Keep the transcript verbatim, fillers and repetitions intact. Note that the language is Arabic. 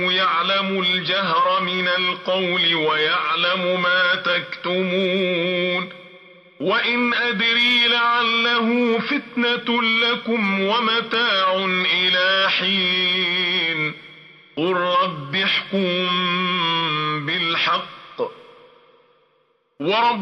يعلم الجهر من القول ويعلم ما تكتمون وإن أدري لعله فتنة لكم ومتاع إلى حين قل رب احكم بالحق ورب